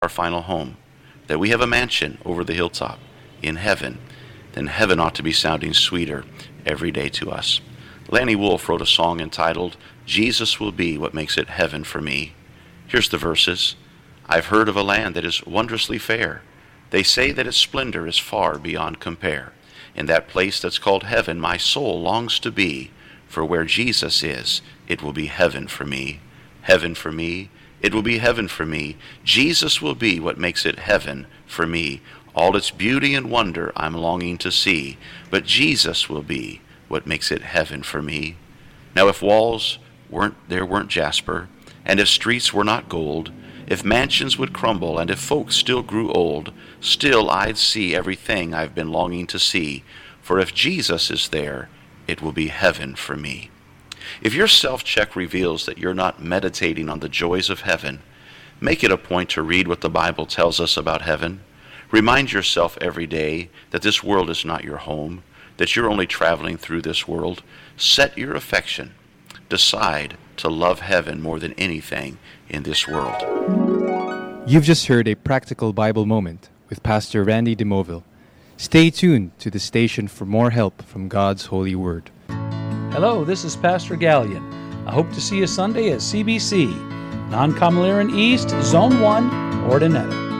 our final home, that we have a mansion over the hilltop in heaven, then heaven ought to be sounding sweeter every day to us. Lanny Wolfe wrote a song entitled, "Jesus Will Be What Makes It Heaven for Me." Here's the verses. I've heard of a land that is wondrously fair. They say that its splendor is far beyond compare. In that place that's called heaven, my soul longs to be, for where Jesus is, it will be heaven for me. Heaven for me, it will be heaven for me. Jesus will be what makes it heaven for me. All its beauty and wonder I'm longing to see, but Jesus will be what makes it heaven for me. Now if walls weren't jasper, and if streets were not gold, if mansions would crumble, and if folks still grew old, still I'd see everything I've been longing to see, for if Jesus is there, it will be heaven for me. If your self-check reveals that you're not meditating on the joys of heaven, make it a point to read what the Bible tells us about heaven. Remind yourself every day that this world is not your home, that you're only traveling through this world. Set your affection. Decide to love heaven more than anything in this world. You've just heard a practical Bible moment with Pastor Randy DeMoville. Stay tuned to the station for more help from God's holy word. Hello, this is Pastor Gallion. I hope to see you Sunday at CBC, Non-Comaliran East, Zone 1, Ordinetta.